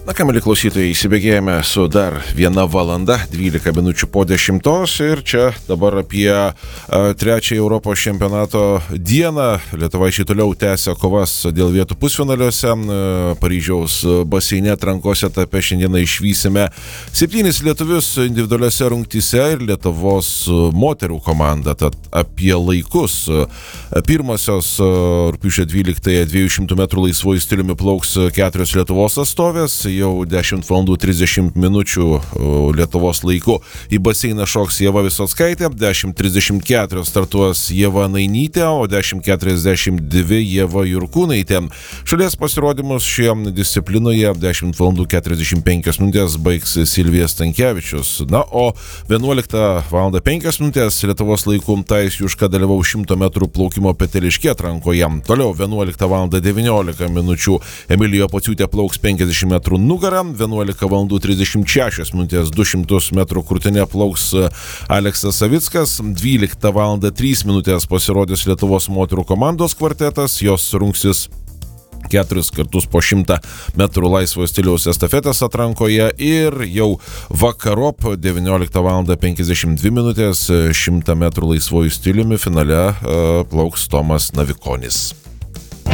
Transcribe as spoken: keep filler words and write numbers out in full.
Na ką, mėly klausytojai, įsibėgėjame su dar viena valanda, dvylika minučių po dešimtos ir čia dabar apie a, trečiąją Europos čempionato dieną. Lietuvaičiai toliau tęsia kovas dėl vietų pusfinaliuose. Paryžiaus baseine atrankos etape šiandieną išvysime septynis lietuvius individualiuose rungtyse ir Lietuvos moterų komandą. Tad apie laikus. Pirmosios rugpjūčio dvyliktąją dviejų šimtų metrų laisvuoju stiliumi plauks keturios Lietuvos atstovės. Jau dešimt valandų trisdešimt minučių Lietuvos laiku į baseiną šoks Ieva Visockaitė, dešimt trisdešimt keturios startuos Ieva Nainytė, o dešimt keturiasdešimt dvi Ieva Jurkūnaitė. Šalies pasirodymus šioje disciplinoje dešimt valandų keturiasdešimt penkios minutės baigs Silvija Stankevičius. Na, o vienuoliktą valandą penkios minutės Lietuvos laiku Tajus Juška dalyvaus šimto metrų plaukimo peteliške atrankoje. Toliau vienuoliktą valandą devyniolika minučių Emilija Pociūtė plauks penkiasdešimt metrų nugarą, vienuolika valandų trisdešimt šešios minutės du šimtus metrų krūtine plauks Aleksas Savickas, dvyliktą valandą trys minutės pasirodys Lietuvos moterų komandos kvartetas, jos rungsis keturis kartus po šimtą metrų laisvojo stiliaus estafetės atrankoje ir jau vakarop devynioliktą valandą penkiasdešimt dvi minutės šimtą metrų laisvojų stiliumi finale plauks Tomas Navikonis.